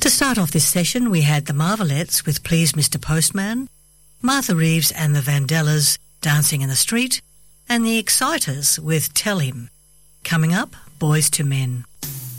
To start off this session, we had the Marvelettes with Please Mr. Postman, Martha Reeves and the Vandellas, Dancing in the Street, and the Exciters with Tell Him. Coming up, Boys to Men.